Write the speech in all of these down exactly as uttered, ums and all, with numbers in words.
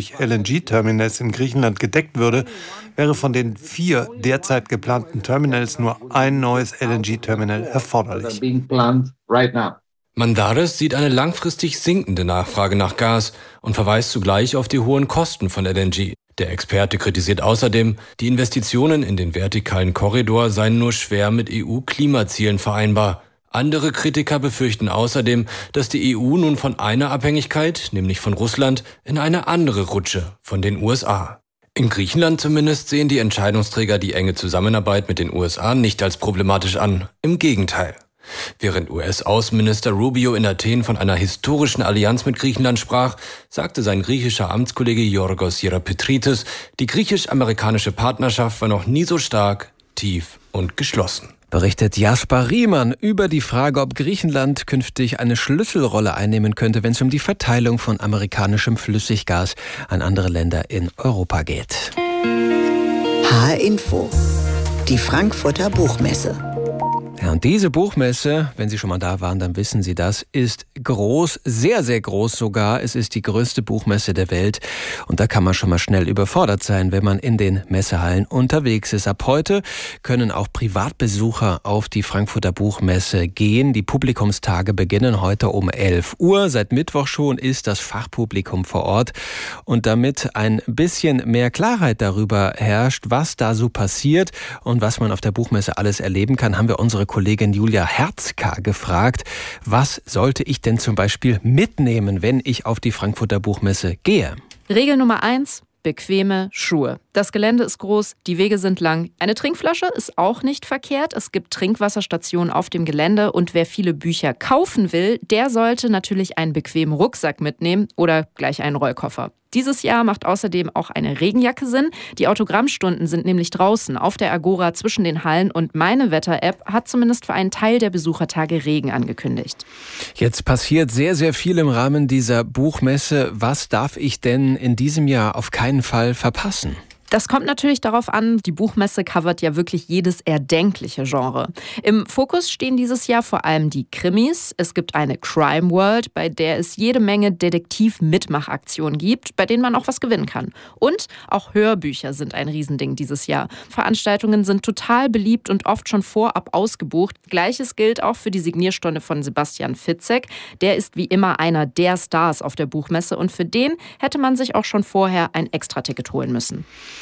vierzig L N G-Terminals in Griechenland gedeckt würde, wäre von den vier derzeit geplanten Terminals nur ein neues L N G-Terminal erforderlich. Mandaris sieht eine langfristig sinkende Nachfrage nach Gas und verweist zugleich auf die hohen Kosten von L N G. Der Experte kritisiert außerdem, die Investitionen in den vertikalen Korridor seien nur schwer mit E U-Klimazielen vereinbar. Andere Kritiker befürchten außerdem, dass die E U nun von einer Abhängigkeit, nämlich von Russland, in eine andere rutsche, von den U S A. In Griechenland zumindest sehen die Entscheidungsträger die enge Zusammenarbeit mit den U S A nicht als problematisch an. Im Gegenteil. Während U S-Außenminister Rubio in Athen von einer historischen Allianz mit Griechenland sprach, sagte sein griechischer Amtskollege Yorgos Hierapetridis, die griechisch-amerikanische Partnerschaft war noch nie so stark, tief und geschlossen. Berichtet Jasper Riemann über die Frage, ob Griechenland künftig eine Schlüsselrolle einnehmen könnte, wenn es um die Verteilung von amerikanischem Flüssiggas an andere Länder in Europa geht. H R-Info, die Frankfurter Buchmesse. Ja, und diese Buchmesse, wenn Sie schon mal da waren, dann wissen Sie das, ist groß, sehr, sehr groß sogar. Es ist die größte Buchmesse der Welt und da kann man schon mal schnell überfordert sein, wenn man in den Messehallen unterwegs ist. Ab heute können auch Privatbesucher auf die Frankfurter Buchmesse gehen. Die Publikumstage beginnen heute um elf Uhr. Seit Mittwoch schon ist das Fachpublikum vor Ort und damit ein bisschen mehr Klarheit darüber herrscht, was da so passiert und was man auf der Buchmesse alles erleben kann, haben wir unsere Kollegin Julia Herzka gefragt, was sollte ich denn zum Beispiel mitnehmen, wenn ich auf die Frankfurter Buchmesse gehe? Regel Nummer eins, bequeme Schuhe. Das Gelände ist groß, die Wege sind lang. Eine Trinkflasche ist auch nicht verkehrt. Es gibt Trinkwasserstationen auf dem Gelände und wer viele Bücher kaufen will, der sollte natürlich einen bequemen Rucksack mitnehmen oder gleich einen Rollkoffer. Dieses Jahr macht außerdem auch eine Regenjacke Sinn. Die Autogrammstunden sind nämlich draußen auf der Agora zwischen den Hallen und meine Wetter-App hat zumindest für einen Teil der Besuchertage Regen angekündigt. Jetzt passiert sehr, sehr viel im Rahmen dieser Buchmesse. Was darf ich denn in diesem Jahr auf keinen Fall verpassen? Das kommt natürlich darauf an, die Buchmesse covert ja wirklich jedes erdenkliche Genre. Im Fokus stehen dieses Jahr vor allem die Krimis. Es gibt eine Crime World, bei der es jede Menge Detektiv-Mitmachaktionen gibt, bei denen man auch was gewinnen kann. Und auch Hörbücher sind ein Riesending dieses Jahr. Veranstaltungen sind total beliebt und oft schon vorab ausgebucht. Gleiches gilt auch für die Signierstunde von Sebastian Fitzek. Der ist wie immer einer der Stars auf der Buchmesse und für den hätte man sich auch schon vorher ein Extraticket holen müssen.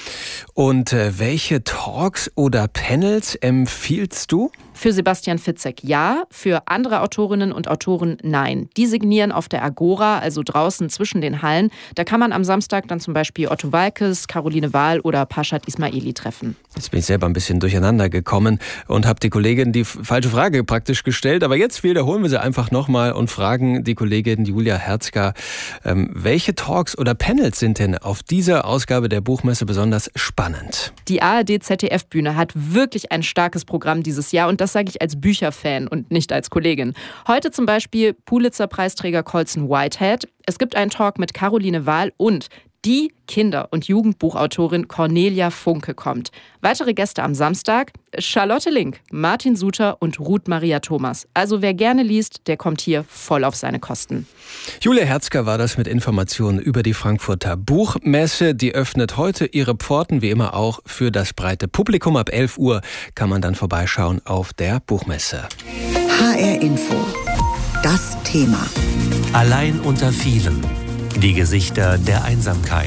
Und äh, welche Talks oder Panels empfiehlst du? Für Sebastian Fitzek ja, für andere Autorinnen und Autoren nein. Die signieren auf der Agora, also draußen zwischen den Hallen. Da kann man am Samstag dann zum Beispiel Otto Waalkes, Caroline Wahl oder Pashat Ismaili treffen. Jetzt bin ich selber ein bisschen durcheinander gekommen und habe die Kollegin die falsche Frage praktisch gestellt. Aber jetzt wiederholen wir sie einfach nochmal und fragen die Kollegin Julia Herzka, ähm, welche Talks oder Panels sind denn auf dieser Ausgabe der Buchmesse besonders spannend? Die A R D-Z D F-Bühne hat wirklich ein starkes Programm dieses Jahr und das sage ich als Bücherfan und nicht als Kollegin. Heute zum Beispiel Pulitzer-Preisträger Colson Whitehead. Es gibt einen Talk mit Caroline Wahl und die Kinder- und Jugendbuchautorin Cornelia Funke kommt. Weitere Gäste am Samstag: Charlotte Link, Martin Suter und Ruth Maria Thomas. Also wer gerne liest, der kommt hier voll auf seine Kosten. Julia Herzka war das mit Informationen über die Frankfurter Buchmesse. Die öffnet heute ihre Pforten, wie immer auch für das breite Publikum. Ab elf Uhr kann man dann vorbeischauen auf der Buchmesse. H R-Info, das Thema. Allein unter vielen. Die Gesichter der Einsamkeit.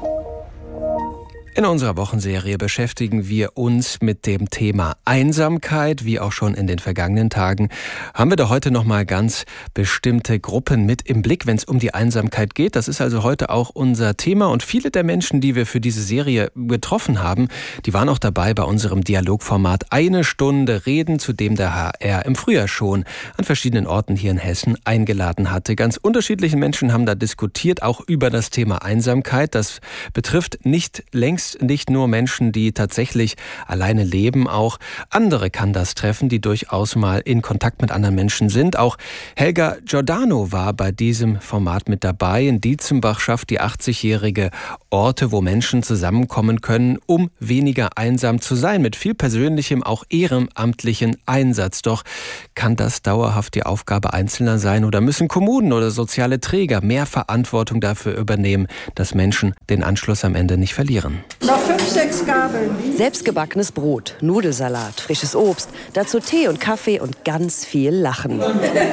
In unserer Wochenserie beschäftigen wir uns mit dem Thema Einsamkeit. Wie auch schon in den vergangenen Tagen haben wir da heute nochmal ganz bestimmte Gruppen mit im Blick, wenn es um die Einsamkeit geht. Das ist also heute auch unser Thema. Und viele der Menschen, die wir für diese Serie getroffen haben, die waren auch dabei bei unserem Dialogformat Eine Stunde Reden, zu dem der H R im Frühjahr schon an verschiedenen Orten hier in Hessen eingeladen hatte. Ganz unterschiedliche Menschen haben da diskutiert, auch über das Thema Einsamkeit. Das betrifft nicht längst jetzt nicht nur Menschen, die tatsächlich alleine leben, auch andere kann das treffen, die durchaus mal in Kontakt mit anderen Menschen sind. Auch Helga Giordano war bei diesem Format mit dabei. In Dietzenbach schafft die achtzigjährige Orte, wo Menschen zusammenkommen können, um weniger einsam zu sein, mit viel persönlichem, auch ehrenamtlichen Einsatz. Doch kann das dauerhaft die Aufgabe Einzelner sein oder müssen Kommunen oder soziale Träger mehr Verantwortung dafür übernehmen, dass Menschen den Anschluss am Ende nicht verlieren? Noch fünf, sechs Gabeln. Selbstgebackenes Brot, Nudelsalat, frisches Obst, dazu Tee und Kaffee und ganz viel Lachen.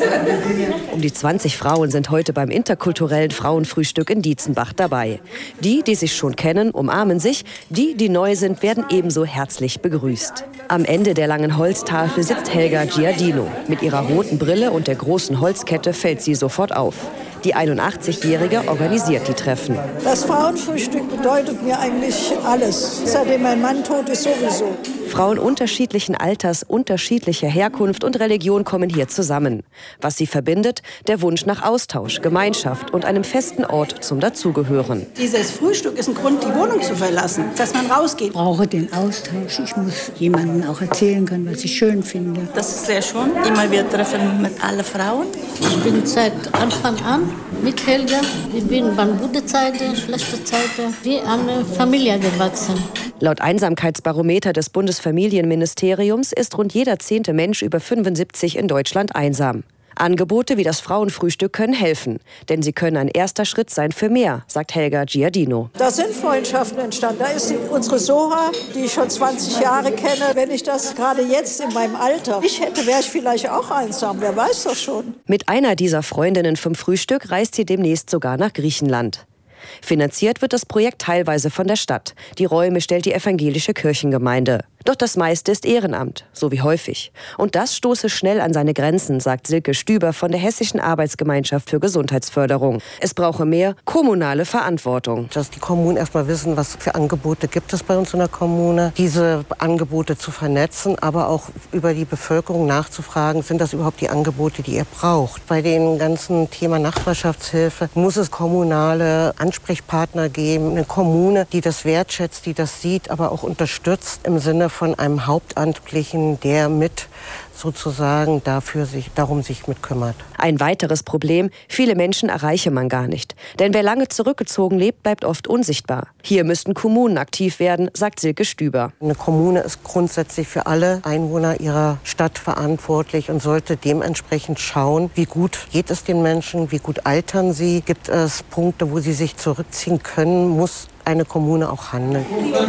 Um die zwanzig Frauen sind heute beim interkulturellen Frauenfrühstück in Dietzenbach dabei. Die, die sich schon kennen, umarmen sich. Die, die neu sind, werden ebenso herzlich begrüßt. Am Ende der langen Holztafel sitzt Helga Giordano. Mit ihrer roten Brille und der großen Holzkette fällt sie sofort auf. Die einundachtzigjährige organisiert die Treffen. Das Frauenfrühstück bedeutet mir eigentlich alles. Seitdem mein Mann tot ist, sowieso. Frauen unterschiedlichen Alters, unterschiedlicher Herkunft und Religion kommen hier zusammen. Was sie verbindet? Der Wunsch nach Austausch, Gemeinschaft und einem festen Ort zum Dazugehören. Dieses Frühstück ist ein Grund, die Wohnung zu verlassen, dass man rausgeht. Ich brauche den Austausch. Ich muss jemandem auch erzählen können, was ich schön finde. Das ist sehr schön. Immer wir treffen mit allen Frauen. Ich bin seit Anfang an mit Helga. Wir sind bei guten Zeiten, schlechten Zeiten, wie eine Familie gewachsen. Laut Einsamkeitsbarometer des Bundesfamilienministeriums ist rund jeder zehnte Mensch über fünfundsiebzig in Deutschland einsam. Angebote wie das Frauenfrühstück können helfen, denn sie können ein erster Schritt sein für mehr, sagt Helga Giordano. Da sind Freundschaften entstanden. Da ist unsere Soha, die ich schon zwanzig Jahre kenne. Wenn ich das gerade jetzt in meinem Alter ich hätte, wäre ich vielleicht auch einsam. Wer weiß das schon. Mit einer dieser Freundinnen vom Frühstück reist sie demnächst sogar nach Griechenland. Finanziert wird das Projekt teilweise von der Stadt. Die Räume stellt die evangelische Kirchengemeinde. Doch das meiste ist Ehrenamt, so wie häufig. Und das stoße schnell an seine Grenzen, sagt Silke Stüber von der Hessischen Arbeitsgemeinschaft für Gesundheitsförderung. Es brauche mehr kommunale Verantwortung. Dass die Kommunen erstmal wissen, was für Angebote gibt es bei uns in der Kommune. Diese Angebote zu vernetzen, aber auch über die Bevölkerung nachzufragen, sind das überhaupt die Angebote, die ihr braucht. Bei dem ganzen Thema Nachbarschaftshilfe muss es kommunale Ansprechpartner geben, eine Kommune, die das wertschätzt, die das sieht, aber auch unterstützt im Sinne von einem Hauptamtlichen, der mit sozusagen dafür sich, darum sich mit kümmert. Ein weiteres Problem, viele Menschen erreiche man gar nicht. Denn wer lange zurückgezogen lebt, bleibt oft unsichtbar. Hier müssten Kommunen aktiv werden, sagt Silke Stüber. Eine Kommune ist grundsätzlich für alle Einwohner ihrer Stadt verantwortlich und sollte dementsprechend schauen, wie gut geht es den Menschen, wie gut altern sie, gibt es Punkte, wo sie sich zurückziehen können, muss eine Kommune auch handeln.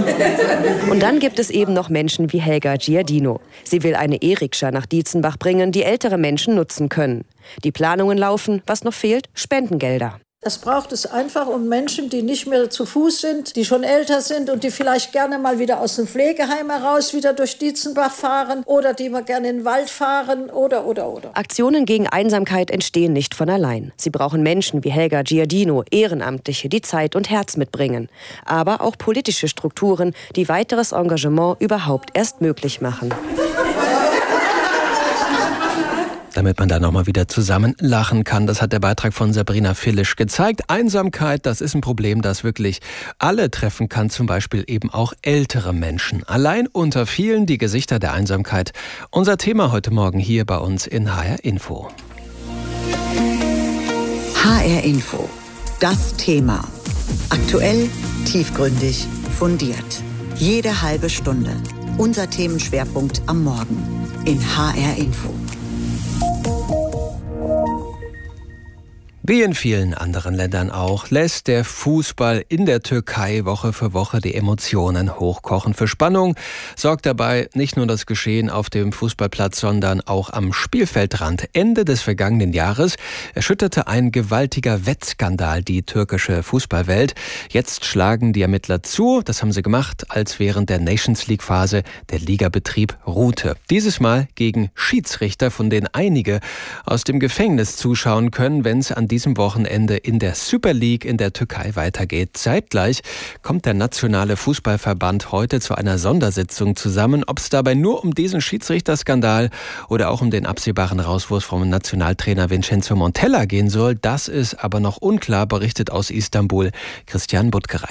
Und dann gibt es eben noch Menschen wie Helga Giordano. Sie will eine E-Rikscha nach Dietzenbach bringen, die ältere Menschen nutzen können. Die Planungen laufen, was noch fehlt? Spendengelder. Das braucht es einfach, um Menschen, die nicht mehr zu Fuß sind, die schon älter sind und die vielleicht gerne mal wieder aus dem Pflegeheim heraus wieder durch Dietzenbach fahren oder die mal gerne in den Wald fahren oder, oder, oder. Aktionen gegen Einsamkeit entstehen nicht von allein. Sie brauchen Menschen wie Helga Giordano, Ehrenamtliche, die Zeit und Herz mitbringen. Aber auch politische Strukturen, die weiteres Engagement überhaupt erst möglich machen. Damit man da nochmal wieder zusammen lachen kann. Das hat der Beitrag von Sabrina Fillisch gezeigt. Einsamkeit, das ist ein Problem, das wirklich alle treffen kann, zum Beispiel eben auch ältere Menschen. Allein unter vielen die Gesichter der Einsamkeit. Unser Thema heute Morgen hier bei uns in H R Info. H R Info. Das Thema. Aktuell, tiefgründig, fundiert. Jede halbe Stunde. Unser Themenschwerpunkt am Morgen in H R Info. Wie in vielen anderen Ländern auch, lässt der Fußball in der Türkei Woche für Woche die Emotionen hochkochen. Für Spannung sorgt dabei nicht nur das Geschehen auf dem Fußballplatz, sondern auch am Spielfeldrand. Ende des vergangenen Jahres erschütterte ein gewaltiger Wettskandal die türkische Fußballwelt. Jetzt schlagen die Ermittler zu. Das haben sie gemacht, als während der Nations League-Phase der Ligabetrieb ruhte. Dieses Mal gegen Schiedsrichter, von denen einige aus dem Gefängnis zuschauen können, wenn es an diesem Wochenende in der Super League in der Türkei weitergeht. Zeitgleich kommt der nationale Fußballverband heute zu einer Sondersitzung zusammen. Ob es dabei nur um diesen Schiedsrichterskandal oder auch um den absehbaren Rauswurf vom Nationaltrainer Vincenzo Montella gehen soll, das ist aber noch unklar, berichtet aus Istanbul Christian Buttgereit.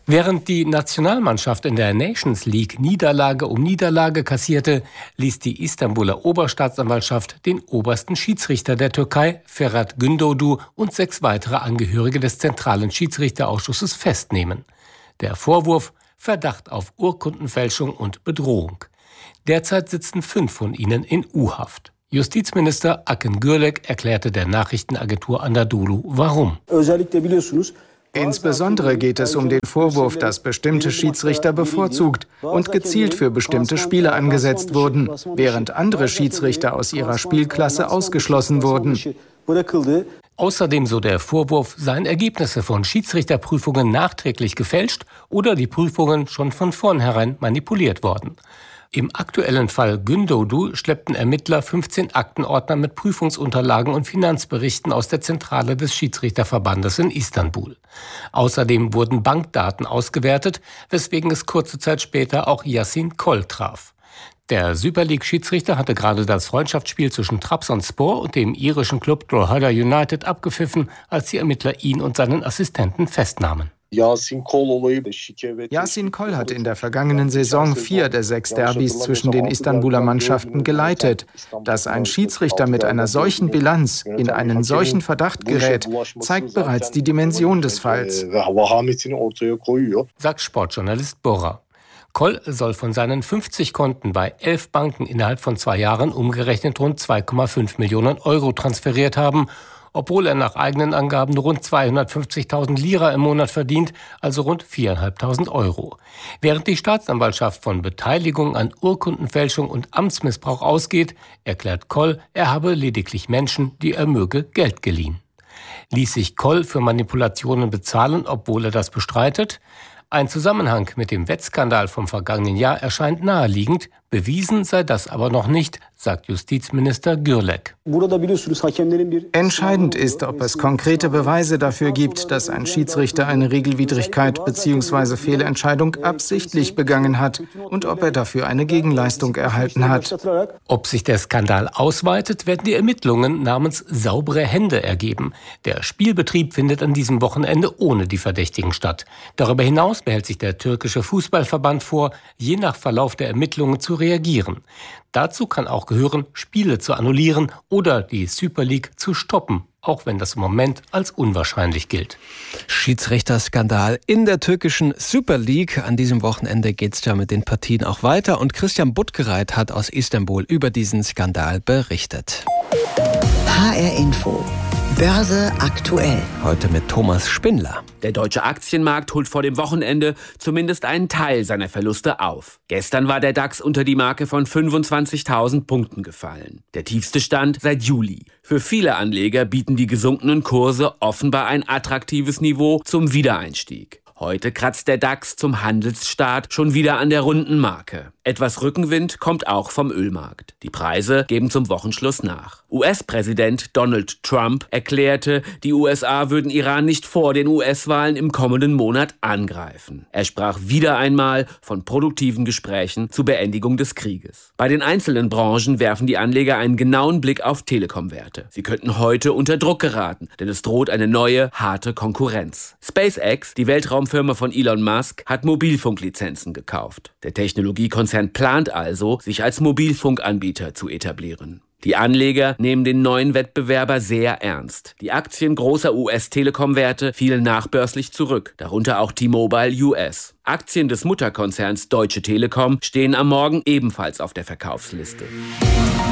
Während die Nationalmannschaft in der Nations League Niederlage um Niederlage kassierte, ließ die Istanbuler Oberstaatsanwaltschaft den obersten Schiedsrichter der Türkei, Ferhat Gündoğdu, und sechs weitere Angehörige des zentralen Schiedsrichterausschusses festnehmen. Der Vorwurf: Verdacht auf Urkundenfälschung und Bedrohung. Derzeit sitzen fünf von ihnen in U-Haft. Justizminister Akın Gürlek erklärte der Nachrichtenagentur Anadolu, warum. Insbesondere geht es um den Vorwurf, dass bestimmte Schiedsrichter bevorzugt und gezielt für bestimmte Spiele angesetzt wurden, während andere Schiedsrichter aus ihrer Spielklasse ausgeschlossen wurden. Außerdem, so der Vorwurf, seien Ergebnisse von Schiedsrichterprüfungen nachträglich gefälscht oder die Prüfungen schon von vornherein manipuliert worden. Im aktuellen Fall Gündoğdu schleppten Ermittler fünfzehn Aktenordner mit Prüfungsunterlagen und Finanzberichten aus der Zentrale des Schiedsrichterverbandes in Istanbul. Außerdem wurden Bankdaten ausgewertet, weswegen es kurze Zeit später auch Yasin Kol traf. Der Super League-Schiedsrichter hatte gerade das Freundschaftsspiel zwischen Trabzonspor und dem irischen Club Drogheda United abgepfiffen, als die Ermittler ihn und seinen Assistenten festnahmen. Yasin Kol hat in der vergangenen Saison vier der sechs Derbys zwischen den Istanbuler Mannschaften geleitet. Dass ein Schiedsrichter mit einer solchen Bilanz in einen solchen Verdacht gerät, zeigt bereits die Dimension des Falls, sagt Sportjournalist Bora. Kol soll von seinen fünfzig Konten bei elf Banken innerhalb von zwei Jahren umgerechnet rund zwei Komma fünf Millionen Euro transferiert haben, obwohl er nach eigenen Angaben rund zweihundertfünfzigtausend Lira im Monat verdient, also rund viertausendfünfhundert Euro. Während die Staatsanwaltschaft von Beteiligung an Urkundenfälschung und Amtsmissbrauch ausgeht, erklärt Kol, er habe lediglich Menschen, die er möge, Geld geliehen. Ließ sich Kol für Manipulationen bezahlen, obwohl er das bestreitet? Ein Zusammenhang mit dem Wettskandal vom vergangenen Jahr erscheint naheliegend, bewiesen sei das aber noch nicht, sagt Justizminister Gürlek. Entscheidend ist, ob es konkrete Beweise dafür gibt, dass ein Schiedsrichter eine Regelwidrigkeit bzw. Fehlentscheidung absichtlich begangen hat und ob er dafür eine Gegenleistung erhalten hat. Ob sich der Skandal ausweitet, werden die Ermittlungen namens saubere Hände ergeben. Der Spielbetrieb findet an diesem Wochenende ohne die Verdächtigen statt. Darüber hinaus behält sich der türkische Fußballverband vor, je nach Verlauf der Ermittlungen zu reagieren. Dazu kann auch gehören, Spiele zu annullieren oder die Super League zu stoppen, auch wenn das im Moment als unwahrscheinlich gilt. Schiedsrichterskandal in der türkischen Super League. An diesem Wochenende geht es ja mit den Partien auch weiter. Und Christian Buttgereit hat aus Istanbul über diesen Skandal berichtet. H R Info. Börse aktuell. Heute mit Thomas Spindler. Der deutsche Aktienmarkt holt vor dem Wochenende zumindest einen Teil seiner Verluste auf. Gestern war der DAX unter die Marke von fünfundzwanzigtausend Punkten gefallen. Der tiefste Stand seit Juli. Für viele Anleger bieten die gesunkenen Kurse offenbar ein attraktives Niveau zum Wiedereinstieg. Heute kratzt der DAX zum Handelsstart schon wieder an der runden Marke. Etwas Rückenwind kommt auch vom Ölmarkt. Die Preise geben zum Wochenschluss nach. U S-Präsident Donald Trump erklärte, die U S A würden Iran nicht vor den U S-Wahlen im kommenden Monat angreifen. Er sprach wieder einmal von produktiven Gesprächen zur Beendigung des Krieges. Bei den einzelnen Branchen werfen die Anleger einen genauen Blick auf Telekom-Werte. Sie könnten heute unter Druck geraten, denn es droht eine neue, harte Konkurrenz. SpaceX, die Weltraumfirma von Elon Musk, hat Mobilfunklizenzen gekauft. Der Technologiekonzern plant also, sich als Mobilfunkanbieter zu etablieren. Die Anleger nehmen den neuen Wettbewerber sehr ernst. Die Aktien großer U S-Telekom-Werte fielen nachbörslich zurück, darunter auch T-Mobile U S. Aktien des Mutterkonzerns Deutsche Telekom stehen am Morgen ebenfalls auf der Verkaufsliste.